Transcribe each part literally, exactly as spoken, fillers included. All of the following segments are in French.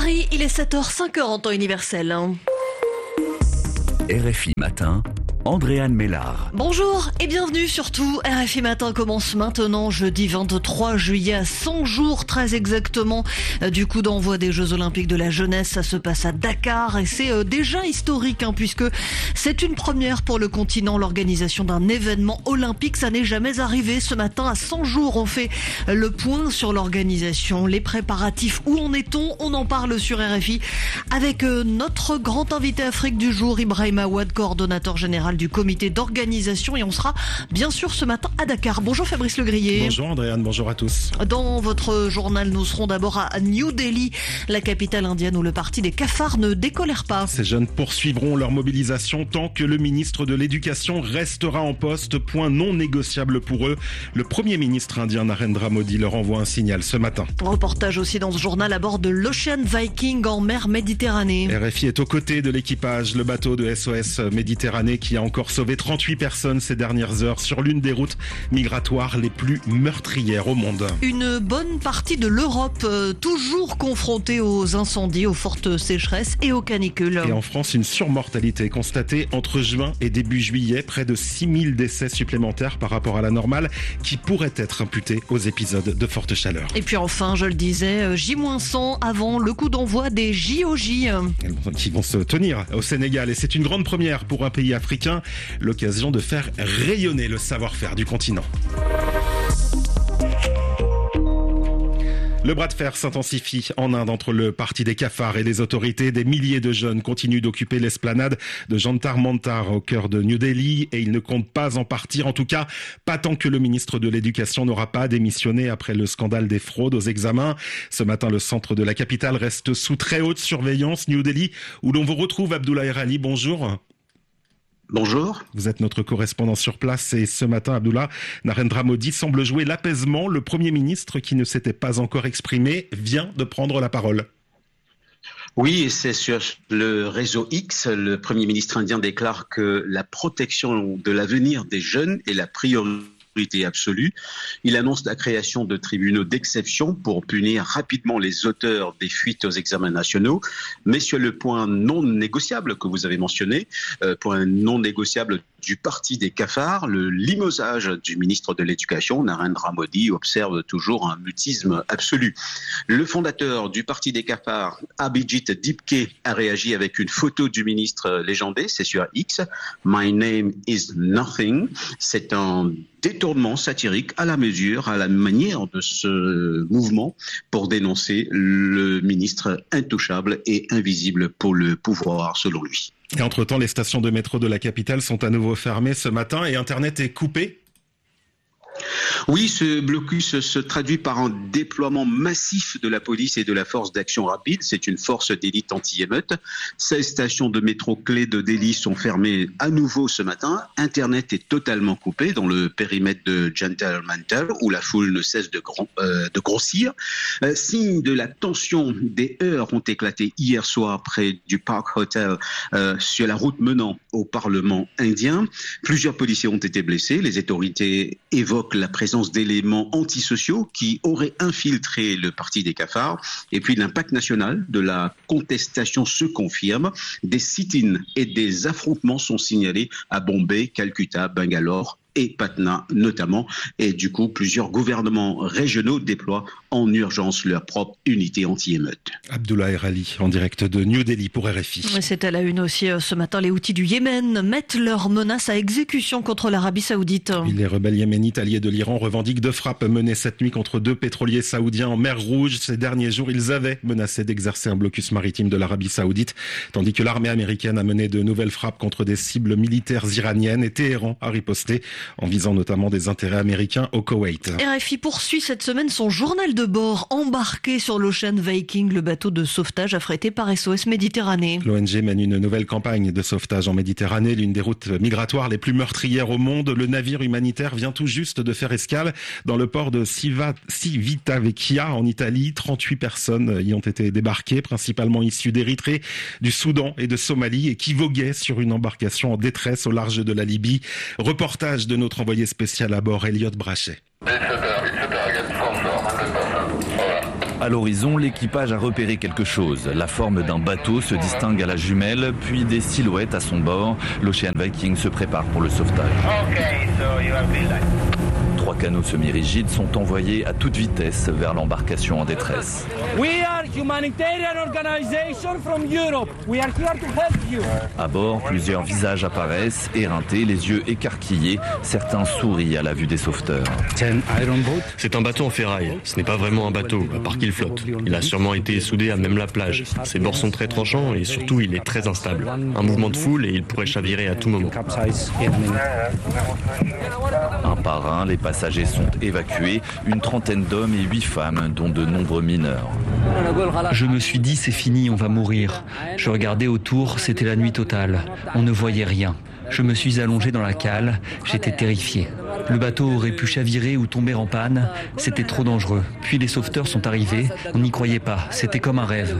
Paris, il est sept heures cinq en temps universel. R F I Matin, Andréane Mélard. Bonjour et bienvenue surtout. R F I Matin commence maintenant, jeudi vingt-trois juillet, à cent jours très exactement du coup d'envoi des Jeux Olympiques de la jeunesse. Ça se passe à Dakar et c'est euh, déjà historique hein, puisque c'est une première pour le continent, l'organisation d'un événement olympique. Ça n'est jamais arrivé. Ce matin, à cent jours, on fait le point sur l'organisation, les préparatifs. Où en est-on? On en parle sur R F I avec euh, notre grand invité Afrique du jour, Ibrahim Awad, coordonnateur général du comité d'organisation, et on sera bien sûr ce matin à Dakar. Bonjour Fabrice Legrier. Bonjour Andréane, bonjour à tous. Dans votre journal, nous serons d'abord à New Delhi, la capitale indienne où le parti des cafards ne décolère pas. Ces jeunes poursuivront leur mobilisation tant que le ministre de l'Éducation restera en poste, point non négociable pour eux. Le premier ministre indien Narendra Modi leur envoie un signal ce matin. Reportage aussi dans ce journal à bord de l'Ocean Viking en mer Méditerranée. R F I est aux côtés de l'équipage, le bateau de S O S Méditerranée qui a encore sauvé trente-huit personnes ces dernières heures sur l'une des routes migratoires les plus meurtrières au monde. Une bonne partie de l'Europe euh, toujours confrontée aux incendies, aux fortes sécheresses et aux canicules. Et en France, une surmortalité constatée entre juin et début juillet, près de six mille décès supplémentaires par rapport à la normale qui pourraient être imputés aux épisodes de forte chaleur. Et puis enfin, je le disais, J cent avant le coup d'envoi des J O J. Qui vont se tenir au Sénégal. Et c'est une grande première pour un pays africain, l'occasion de faire rayonner le savoir-faire du continent. Le bras de fer s'intensifie en Inde entre le parti des cafards et les autorités. Des milliers de jeunes continuent d'occuper l'esplanade de Jantar Mantar au cœur de New Delhi et ils ne comptent pas en partir. En tout cas, pas tant que le ministre de l'Éducation n'aura pas démissionné après le scandale des fraudes aux examens. Ce matin, le centre de la capitale reste sous très haute surveillance. New Delhi, où l'on vous retrouve, Abdoulaye Rali. Bonjour. Bonjour. Vous êtes notre correspondant sur place et ce matin, Abdullah, Narendra Modi semble jouer l'apaisement. Le Premier ministre, qui ne s'était pas encore exprimé, vient de prendre la parole. Oui, et c'est sur le réseau X, le Premier ministre indien déclare que la protection de l'avenir des jeunes est la priorité absolue. Il annonce la création de tribunaux d'exception pour punir rapidement les auteurs des fuites aux examens nationaux. Mais sur le point non négociable que vous avez mentionné, euh, point non négociable du parti des cafards, le limogeage du ministre de l'Éducation, Narendra Modi, observe toujours un mutisme absolu. Le fondateur du parti des cafards, Abhijit Dipke, a réagi avec une photo du ministre légendé, c'est sur X. My name is nothing. C'est un détournement satirique à la mesure, à la manière de ce mouvement pour dénoncer le ministre intouchable et invisible pour le pouvoir, selon lui. Et entre-temps, les stations de métro de la capitale sont à nouveau fermées ce matin et Internet est coupé. Oui, ce blocus se traduit par un déploiement massif de la police et de la force d'action rapide. C'est une force d'élite anti-émeute. seize stations de métro clés de Delhi sont fermées à nouveau ce matin. Internet est totalement coupé dans le périmètre de Jantar Mantar où la foule ne cesse de, grand, euh, de grossir. Euh, signe de la tension, des heurts ont éclaté hier soir près du Park Hotel euh, sur la route menant au Parlement indien. Plusieurs policiers ont été blessés. Les autorités évoquent la présence d'éléments antisociaux qui auraient infiltré le parti des cafards. Et puis l'impact national de la contestation se confirme. Des sit-ins et des affrontements sont signalés à Bombay, Calcutta, Bangalore et Patna notamment. Et du coup, plusieurs gouvernements régionaux déploient en urgence leur propre unité anti-émeute. Abdoulaye Rali, en direct de New Delhi pour R F I. C'est à la une aussi ce matin. Les Houthis du Yémen mettent leurs menaces à exécution contre l'Arabie Saoudite. Les rebelles yéménites alliés de l'Iran revendiquent deux frappes menées cette nuit contre deux pétroliers saoudiens en mer Rouge. Ces derniers jours, ils avaient menacé d'exercer un blocus maritime de l'Arabie Saoudite, tandis que l'armée américaine a mené de nouvelles frappes contre des cibles militaires iraniennes et Téhéran a riposté en visant notamment des intérêts américains au Koweït. R F I poursuit cette semaine son journal de bord, embarqué sur l'Ocean Viking, le bateau de sauvetage affrété par S O S Méditerranée. L'O N G mène une nouvelle campagne de sauvetage en Méditerranée, l'une des routes migratoires les plus meurtrières au monde. Le navire humanitaire vient tout juste de faire escale dans le port de Civitavecchia en Italie. trente-huit personnes y ont été débarquées, principalement issues d'Érythrée, du Soudan et de Somalie, et qui voguaient sur une embarcation en détresse au large de la Libye. Reportage de notre envoyé spécial à bord, Elliot Brachet. À l'horizon, l'équipage a repéré quelque chose. La forme d'un bateau se distingue à la jumelle, puis des silhouettes à son bord. L'Ocean Viking se prépare pour le sauvetage. Okay, so you have been like... Trois canots semi-rigides sont envoyés à toute vitesse vers l'embarcation en détresse. We are humanitarian organization from Europe. We are here to help you. À bord, plusieurs visages apparaissent, éreintés, les yeux écarquillés. Certains sourient à la vue des sauveteurs. C'est un bateau en ferraille. Ce n'est pas vraiment un bateau, à part qu'il flotte. Il a sûrement été soudé à même la plage. Ses bords sont très tranchants et surtout il est très instable. Un mouvement de foule et il pourrait chavirer à tout moment. Un par un, les passagers sont évacués, une trentaine d'hommes et huit femmes, dont de nombreux mineurs. Je me suis dit, c'est fini, on va mourir. Je regardais autour, c'était la nuit totale. On ne voyait rien. Je me suis allongé dans la cale, j'étais terrifié. Le bateau aurait pu chavirer ou tomber en panne, c'était trop dangereux. Puis les sauveteurs sont arrivés, on n'y croyait pas, c'était comme un rêve.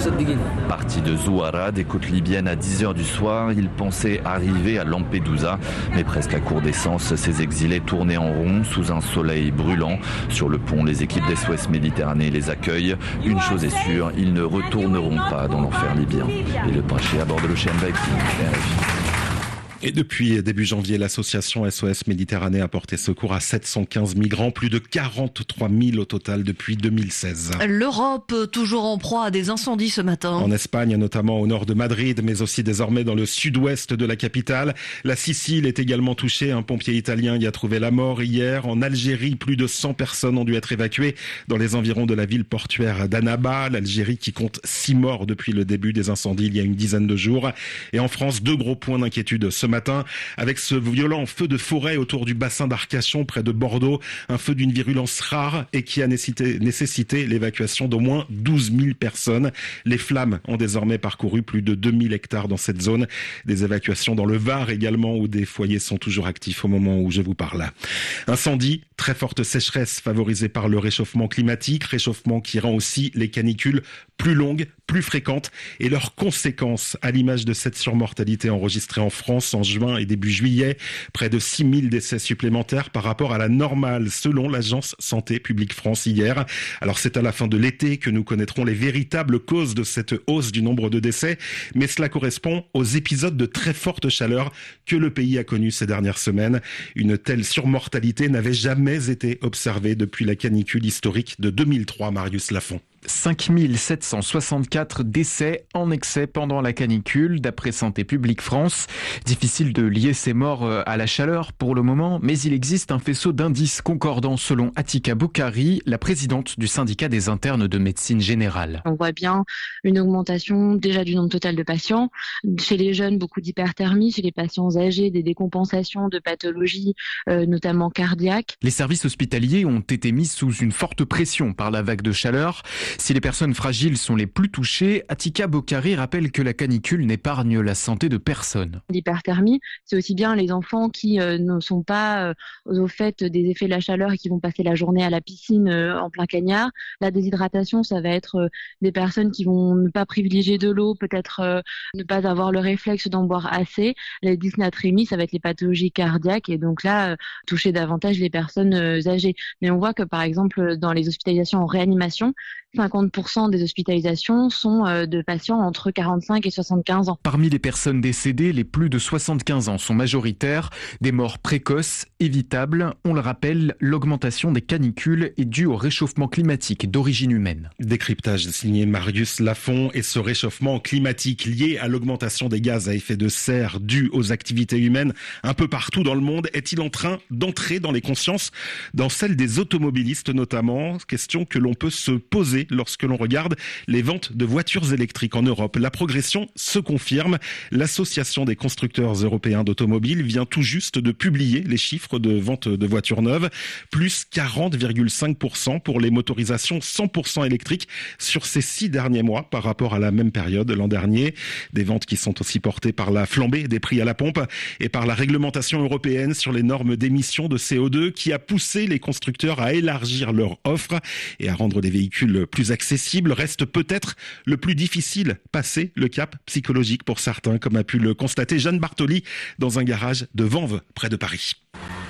Parti de Zouara, des côtes libyennes à dix heures du soir, ils pensaient arriver à Lampedusa, mais presque à court d'essence, ces exilés tournaient en rond sous un soleil brûlant. Sur le pont, les équipes d'S O S Méditerranée les accueillent. Une chose est sûre, ils ne retourneront pas dans l'enfer libyen. Et le Paché à bord de l'Ocean Viking, R F I. Et depuis début janvier, l'association S O S Méditerranée a porté secours à sept cent quinze migrants, plus de quarante-trois mille au total depuis deux mille seize. L'Europe, toujours en proie à des incendies ce matin. En Espagne, notamment au nord de Madrid, mais aussi désormais dans le sud-ouest de la capitale. La Sicile est également touchée. Un pompier italien y a trouvé la mort hier. En Algérie, plus de cent personnes ont dû être évacuées dans les environs de la ville portuaire d'Annaba. L'Algérie qui compte six morts depuis le début des incendies il y a une dizaine de jours. Et en France, deux gros points d'inquiétude ce matin. matin avec ce violent feu de forêt autour du bassin d'Arcachon près de Bordeaux, un feu d'une virulence rare et qui a nécessité, nécessité l'évacuation d'au moins douze mille personnes. Les flammes ont désormais parcouru plus de deux mille hectares dans cette zone. Des évacuations dans le Var également où des foyers sont toujours actifs au moment où je vous parle. Incendie, très forte sécheresse favorisée par le réchauffement climatique, réchauffement qui rend aussi les canicules plus longues, plus fréquentes et leurs conséquences à l'image de cette surmortalité enregistrée en France en juin et début juillet. Près de six mille décès supplémentaires par rapport à la normale selon l'agence Santé publique France hier. Alors c'est à la fin de l'été que nous connaîtrons les véritables causes de cette hausse du nombre de décès, mais cela correspond aux épisodes de très forte chaleur que le pays a connus ces dernières semaines. Une telle surmortalité n'avait jamais été observée depuis la canicule historique de deux mille trois, Marius Lafont. cinq mille sept cent soixante-quatre décès en excès pendant la canicule, d'après Santé publique France. Difficile de lier ces morts à la chaleur pour le moment, mais il existe un faisceau d'indices concordants selon Atika Boukari, la présidente du syndicat des internes de médecine générale. On voit bien une augmentation déjà du nombre total de patients. Chez les jeunes, beaucoup d'hyperthermie. Chez les patients âgés, des décompensations de pathologies, euh, notamment cardiaques. Les services hospitaliers ont été mis sous une forte pression par la vague de chaleur. Si les personnes fragiles sont les plus touchées, Atika Boukari rappelle que la canicule n'épargne la santé de personne. L'hyperthermie, c'est aussi bien les enfants qui euh, ne sont pas euh, au fait des effets de la chaleur et qui vont passer la journée à la piscine euh, en plein cagnard. La déshydratation, ça va être euh, des personnes qui vont ne pas privilégier de l'eau, peut-être euh, ne pas avoir le réflexe d'en boire assez. La dysnatrémie, ça va être les pathologies cardiaques et donc là, euh, toucher davantage les personnes euh, âgées. Mais on voit que par exemple, dans les hospitalisations en réanimation, cinquante pour cent des hospitalisations sont de patients entre quarante-cinq et soixante-quinze ans. Parmi les personnes décédées, les plus de soixante-quinze ans sont majoritaires. Des morts précoces, évitables. On le rappelle, l'augmentation des canicules est due au réchauffement climatique d'origine humaine. Décryptage signé Marius Lafont. Et ce réchauffement climatique lié à l'augmentation des gaz à effet de serre dû aux activités humaines un peu partout dans le monde, est-il en train d'entrer dans les consciences, dans celles des automobilistes notamment? Question que l'on peut se poser lorsque l'on regarde les ventes de voitures électriques en Europe. La progression se confirme. L'Association des constructeurs européens d'automobiles vient tout juste de publier les chiffres de vente de voitures neuves. Plus quarante virgule cinq pour cent pour les motorisations cent pour cent électriques sur ces six derniers mois par rapport à la même période l'an dernier. Des ventes qui sont aussi portées par la flambée des prix à la pompe et par la réglementation européenne sur les normes d'émissions de C O deux qui a poussé les constructeurs à élargir leur offre et à rendre les véhicules plus accessible. Reste peut-être le plus difficile, passer le cap psychologique pour certains, comme a pu le constater Jeanne Bartoli dans un garage de Vanves, près de Paris.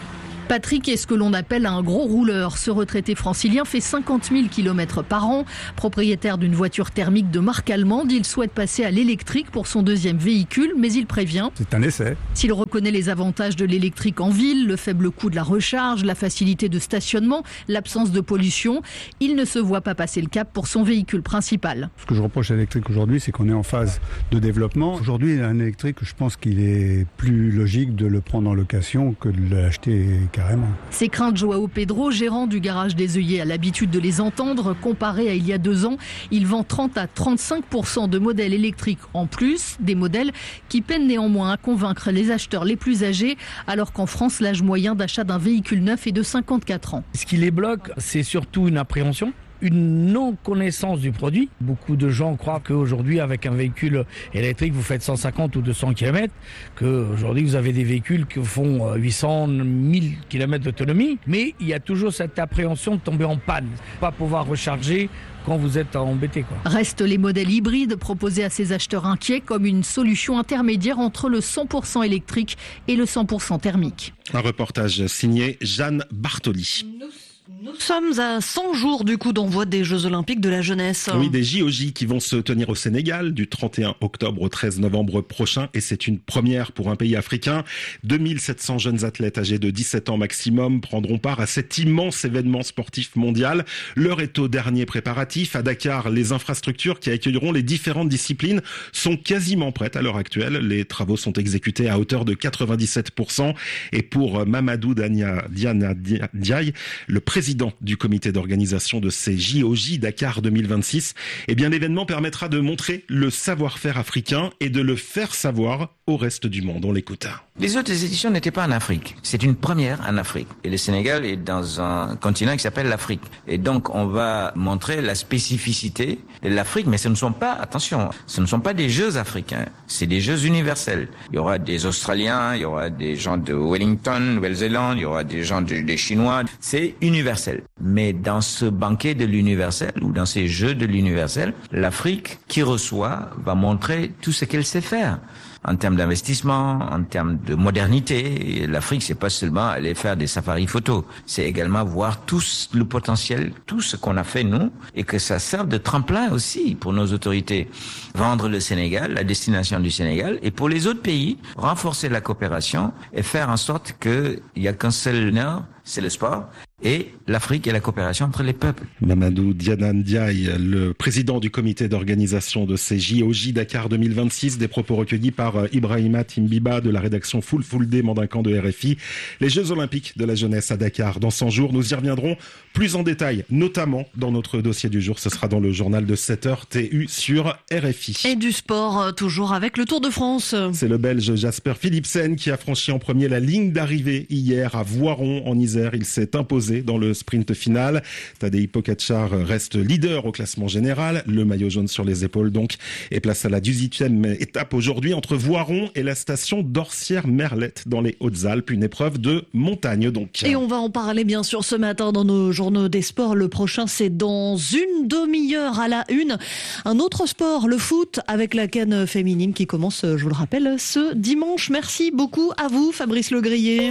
Patrick est ce que l'on appelle un gros rouleur. Ce retraité francilien fait cinquante mille kilomètres par an. Propriétaire d'une voiture thermique de marque allemande, il souhaite passer à l'électrique pour son deuxième véhicule, mais il prévient. C'est un essai. S'il reconnaît les avantages de l'électrique en ville, le faible coût de la recharge, la facilité de stationnement, l'absence de pollution, il ne se voit pas passer le cap pour son véhicule principal. Ce que je reproche à l'électrique aujourd'hui, c'est qu'on est en phase de développement. Aujourd'hui, un électrique, je pense qu'il est plus logique de le prendre en location que de l'acheter carrément. Ces craintes, Joao Pedro, gérant du garage des œillets, a l'habitude de les entendre. Comparé à il y a deux ans, il vend trente à trente-cinq pour cent de modèles électriques en plus, des modèles qui peinent néanmoins à convaincre les acheteurs les plus âgés, alors qu'en France, l'âge moyen d'achat d'un véhicule neuf est de cinquante-quatre ans. Ce qui les bloque, c'est surtout une appréhension, une non-connaissance du produit. Beaucoup de gens croient qu'aujourd'hui, avec un véhicule électrique, vous faites cent cinquante ou deux cents kilomètres, qu'aujourd'hui, vous avez des véhicules qui font huit cents, mille kilomètres d'autonomie. Mais il y a toujours cette appréhension de tomber en panne, pas pouvoir recharger quand vous êtes embêté, quoi. Restent les modèles hybrides proposés à ces acheteurs inquiets comme une solution intermédiaire entre le cent pour cent électrique et le cent pour cent thermique. Un reportage signé Jeanne Bartoli. Nous sommes à cent jours du coup d'envoi des Jeux Olympiques de la jeunesse. Oui, des J O J qui vont se tenir au Sénégal du trente et un octobre au treize novembre prochain, et c'est une première pour un pays africain. deux mille sept cents jeunes athlètes âgés de dix-sept ans maximum prendront part à cet immense événement sportif mondial. L'heure est au dernier préparatif. À Dakar, les infrastructures qui accueilleront les différentes disciplines sont quasiment prêtes à l'heure actuelle. Les travaux sont exécutés à hauteur de quatre-vingt-dix-sept pour cent. Et pour Mamadou Dania, Diana Diaye, le président du comité d'organisation de ces J O J Dakar deux mille vingt-six, eh bien l'événement permettra de montrer le savoir-faire africain et de le faire savoir au reste du monde. On l'écoute. Les autres éditions n'étaient pas en Afrique. C'est une première en Afrique. Et le Sénégal est dans un continent qui s'appelle l'Afrique. Et donc, on va montrer la spécificité de l'Afrique. Mais ce ne sont pas, attention, ce ne sont pas des Jeux africains. C'est des Jeux universels. Il y aura des Australiens, il y aura des gens de Wellington, Nouvelle-Zélande, il y aura des gens de, des Chinois. C'est universel. Mais dans ce banquet de l'universel, ou dans ces Jeux de l'universel, l'Afrique qui reçoit va montrer tout ce qu'elle sait faire. En termes d'investissement, en termes de modernité, l'Afrique, c'est pas seulement aller faire des safaris photos, c'est également voir tout le potentiel, tout ce qu'on a fait nous, et que ça serve de tremplin aussi pour nos autorités. Vendre le Sénégal, la destination du Sénégal, et pour les autres pays, renforcer la coopération et faire en sorte qu'il n'y a qu'un seul nord, c'est le sport, et l'Afrique et la coopération entre les peuples. Mamadou Diana Ndiaye, le président du comité d'organisation de ces J O J Dakar deux mille vingt-six, des propos recueillis par Ibrahima Timbiba de la rédaction Full Full Day Mandincan de R F I. Les Jeux Olympiques de la jeunesse à Dakar dans cent jours, nous y reviendrons plus en détail, notamment dans notre dossier du jour. Ce sera dans le journal de sept heures T U sur R F I. Et du sport, toujours avec le Tour de France. C'est le Belge Jasper Philipsen qui a franchi en premier la ligne d'arrivée hier à Voiron en Isère. Il s'est imposé dans le sprint final. Tadej Pogačar reste leader au classement général, le maillot jaune sur les épaules donc, et place à la dix-huitième étape aujourd'hui entre Voiron et la station d'Orsières-Merlette dans les Hautes-Alpes, une épreuve de montagne donc. Et on va en parler bien sûr ce matin dans nos journaux des sports. Le prochain, c'est dans une demi-heure à la une. Un autre sport, le foot, avec la canne féminine qui commence, je vous le rappelle, ce dimanche. Merci beaucoup à vous, Fabrice Legrier.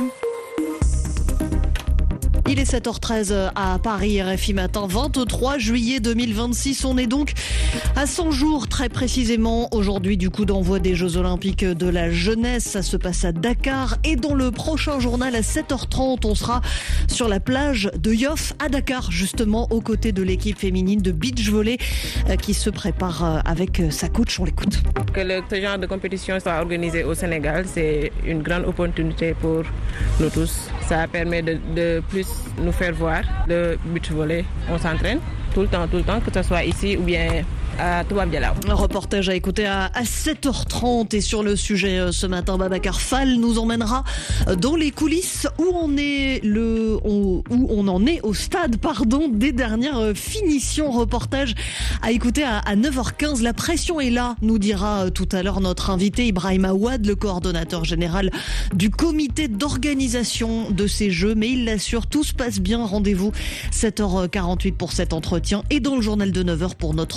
Il est sept heures treize à Paris, R F I Matin, vingt-trois juillet deux mille vingt-six. On est donc à cent jours très précisément aujourd'hui du coup d'envoi des Jeux Olympiques de la jeunesse. Ça se passe à Dakar, et dans le prochain journal à sept heures trente, on sera sur la plage de Yoff à Dakar, justement aux côtés de l'équipe féminine de beach volley qui se prépare avec sa coach. On l'écoute. Que le, ce genre de compétition soit organisé au Sénégal, c'est une grande opportunité pour nous tous. Ça permet de, de plus nous faire voir le beach volley. On s'entraîne tout le temps, tout le temps, que ce soit ici ou bien à Toubab Dialaw. Un reportage à écouter à, à sept heures trente, et sur le sujet euh, ce matin, Babacar Fall nous emmènera dans les coulisses où on est le on, où on en est au stade pardon des dernières finitions. Reportage à écouter à, à neuf heures quinze. La pression est là, nous dira euh, tout à l'heure notre invité Ibrahim Aouad, le coordonnateur général du comité d'organisation de ces Jeux, mais il l'assure, tout se passe bien. Rendez-vous sept heures quarante-huit pour cet entretien et dans le journal de neuf heures pour notre dossier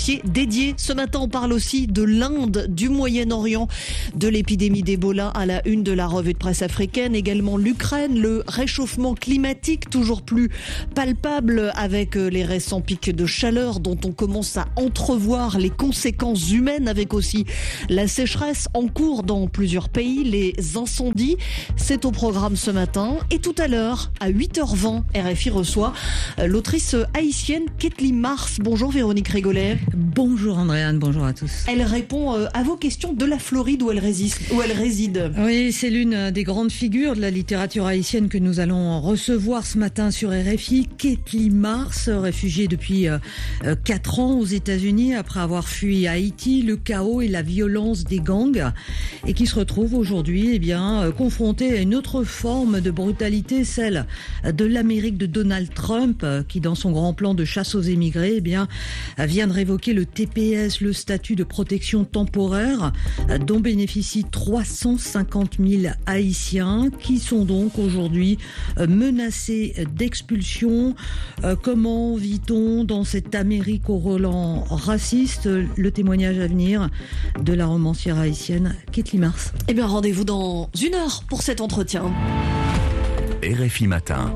dossier dédié. Ce matin, on parle aussi de l'Inde, du Moyen-Orient, de l'épidémie d'Ebola à la une de la revue de presse africaine. Également l'Ukraine, le réchauffement climatique toujours plus palpable avec les récents pics de chaleur dont on commence à entrevoir les conséquences humaines, avec aussi la sécheresse en cours dans plusieurs pays, les incendies. C'est au programme ce matin. Et tout à l'heure, à huit heures vingt, R F I reçoit l'autrice haïtienne Kathleen Mars. Bonjour Véronique Régolet. Bonjour Andréane, bonjour à tous. Elle répond à vos questions de la Floride où elle réside. Où elle réside. Oui, c'est l'une des grandes figures de la littérature haïtienne que nous allons recevoir ce matin sur R F I. Kathleen Mars, réfugiée depuis quatre ans aux États-Unis après avoir fui Haïti, le chaos et la violence des gangs, et qui se retrouve aujourd'hui eh bien, confrontée à une autre forme de brutalité, celle de l'Amérique de Donald Trump, qui dans son grand plan de chasse aux émigrés eh bien, vient de révoquer le T P S, le statut de protection temporaire, dont bénéficient trois cent cinquante mille Haïtiens qui sont donc aujourd'hui menacés d'expulsion. Comment vit-on dans cette Amérique au relent raciste? Le témoignage à venir de la romancière haïtienne Kathleen Mars. Eh bien, rendez-vous dans une heure pour cet entretien. R F I Matin.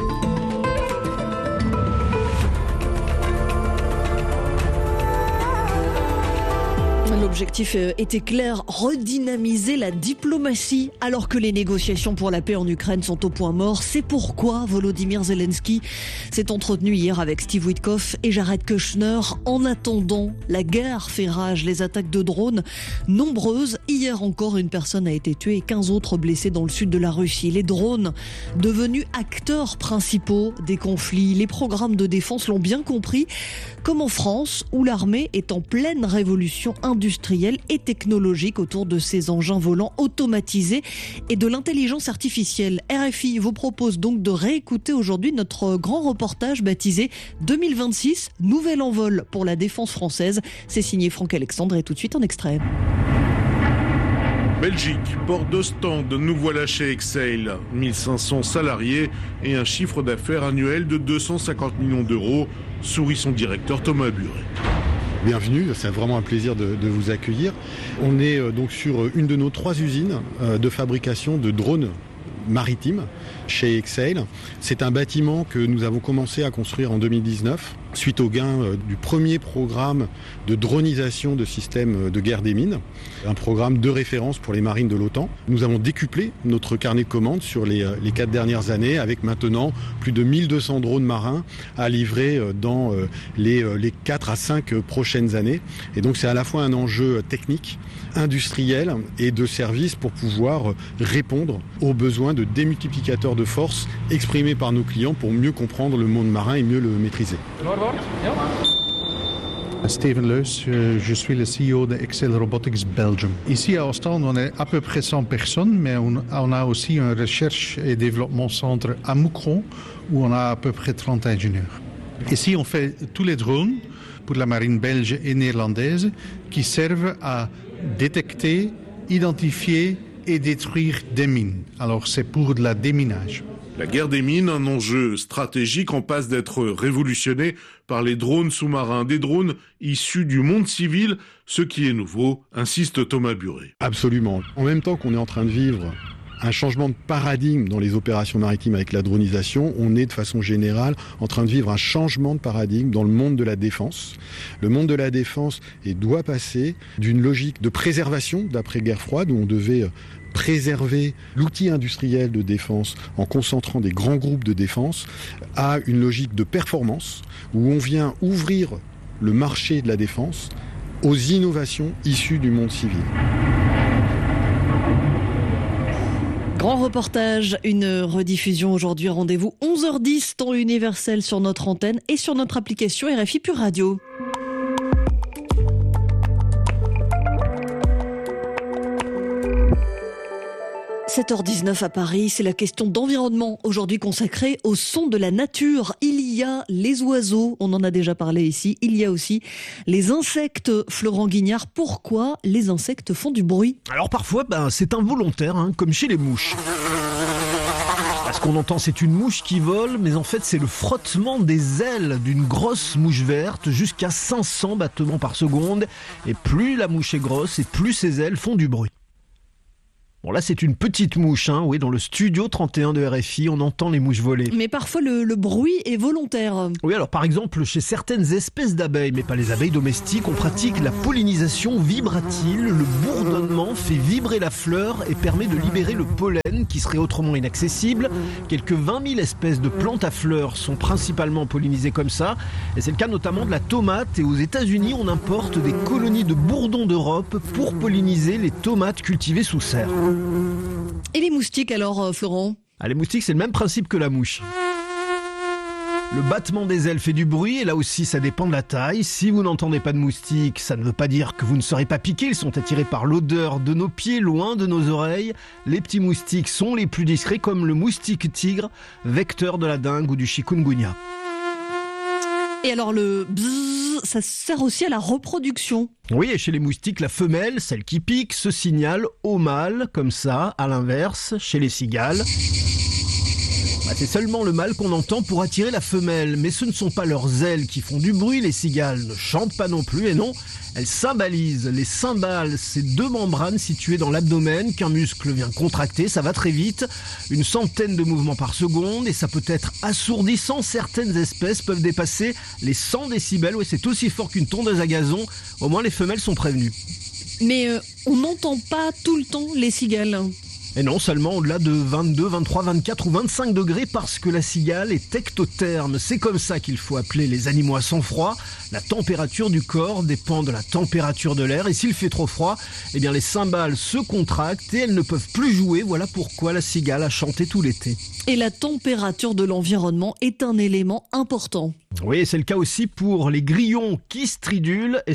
L'objectif était clair, redynamiser la diplomatie alors que les négociations pour la paix en Ukraine sont au point mort. C'est pourquoi Volodymyr Zelensky s'est entretenu hier avec Steve Witkoff et Jared Kushner. En attendant, la guerre fait rage, les attaques de drones nombreuses. Hier encore, une personne a été tuée et quinze autres blessés dans le sud de la Russie. Les drones, devenus acteurs principaux des conflits, les programmes de défense l'ont bien compris, comme en France où l'armée est en pleine révolution industrielle et technologique autour de ces engins volants automatisés et de l'intelligence artificielle. R F I vous propose donc de réécouter aujourd'hui notre grand reportage baptisé deux mille vingt-six, nouvel envol pour la défense française. C'est signé Franck Alexandre et tout de suite en extrait. Belgique, port d'Ostende, nous voilà chez Exail. mille cinq cents salariés et un chiffre d'affaires annuel de deux cent cinquante millions d'euros, sourit son directeur Thomas Buret. Bienvenue, c'est vraiment un plaisir de, de vous accueillir. On est donc sur une de nos trois usines de fabrication de drones maritimes chez Exail. C'est un bâtiment que nous avons commencé à construire en deux mille dix-neuf suite au gain du premier programme de dronisation de systèmes de guerre des mines, un programme de référence pour les marines de l'OTAN. Nous avons décuplé notre carnet de commandes sur les, les quatre dernières années avec maintenant plus de mille deux cents drones marins à livrer dans les, les quatre à cinq prochaines années. Et donc c'est à la fois un enjeu technique, industriel et de service pour pouvoir répondre aux besoins de démultiplicateurs de force exprimés par nos clients pour mieux comprendre le monde marin et mieux le maîtriser. Steven Leus, je suis le C E O de Exail Robotics Belgium. Ici à Ostende, on est à peu près cent personnes, mais on, on a aussi un recherche et développement centre à Moucron où on a à peu près trente ingénieurs. Ici, on fait tous les drones pour la marine belge et néerlandaise qui servent à détecter, identifier et détruire des mines. Alors c'est pour de la déminage. La guerre des mines, un enjeu stratégique en passe d'être révolutionné par les drones sous-marins, des drones issus du monde civil, ce qui est nouveau, insiste Thomas Buret. Absolument. En même temps qu'on est en train de vivre un changement de paradigme dans les opérations maritimes avec la dronisation, on est de façon générale en train de vivre un changement de paradigme dans le monde de la défense. Le monde de la défense et doit passer d'une logique de préservation d'après-guerre froide où on devait préserver l'outil industriel de défense en concentrant des grands groupes de défense à une logique de performance où on vient ouvrir le marché de la défense aux innovations issues du monde civil. Grand reportage, une rediffusion aujourd'hui. Rendez-vous onze heures dix, temps universel sur notre antenne et sur notre application R F I Pure Radio. sept heures dix-neuf à Paris, c'est la question d'environnement, aujourd'hui consacrée au son de la nature. Il y a les oiseaux, on en a déjà parlé ici, il y a aussi les insectes. Florent Guignard, pourquoi les insectes font du bruit ? Alors parfois, ben, c'est involontaire, hein, comme chez les mouches. Parce qu'on entend, c'est une mouche qui vole, mais en fait c'est le frottement des ailes d'une grosse mouche verte, jusqu'à cinq cents battements par seconde. Et plus la mouche est grosse, et plus ses ailes font du bruit. Bon là c'est une petite mouche, hein. Oui, dans le studio trente et un de R F I, on entend les mouches voler. Mais parfois le, le bruit est volontaire. Oui, alors par exemple chez certaines espèces d'abeilles, mais pas les abeilles domestiques, on pratique la pollinisation vibratile. Le bourdonnement fait vibrer la fleur et permet de libérer le pollen qui serait autrement inaccessible. Quelques vingt mille espèces de plantes à fleurs sont principalement pollinisées comme ça. Et c'est le cas notamment de la tomate. Et aux États-Unis, on importe des colonies de bourdons d'Europe pour polliniser les tomates cultivées sous serre. Et les moustiques alors, Florent ? Ah, les moustiques, c'est le même principe que la mouche. Le battement des ailes fait du bruit et là aussi ça dépend de la taille. Si vous n'entendez pas de moustiques, ça ne veut pas dire que vous ne serez pas piqué. Ils sont attirés par l'odeur de nos pieds, loin de nos oreilles. Les petits moustiques sont les plus discrets, comme le moustique tigre, vecteur de la dengue ou du chikungunya. Et alors le bzzz, ça sert aussi à la reproduction. Oui, et chez les moustiques, la femelle, celle qui pique, se signale au mâle, comme ça. À l'inverse, chez les cigales, bah, c'est seulement le mâle qu'on entend pour attirer la femelle. Mais ce ne sont pas leurs ailes qui font du bruit, les cigales ne chantent pas non plus, et non, elles cymbalisent. Les cymbales, c'est deux membranes situées dans l'abdomen qu'un muscle vient contracter, ça va très vite, une centaine de mouvements par seconde, et ça peut être assourdissant. Certaines espèces peuvent dépasser les cent décibels, ouais, c'est aussi fort qu'une tondeuse à gazon, au moins les femelles sont prévenues. Mais euh, on n'entend pas tout le temps les cigales. Et non, seulement au-delà de vingt-deux, vingt-trois, vingt-quatre ou vingt-cinq degrés parce que la cigale est ectotherme. C'est comme ça qu'il faut appeler les animaux à sang froid. La température du corps dépend de la température de l'air et s'il fait trop froid, eh bien les cymbales se contractent et elles ne peuvent plus jouer. Voilà pourquoi la cigale a chanté tout l'été. Et la température de l'environnement est un élément important. Oui, c'est le cas aussi pour les grillons qui stridulent. Et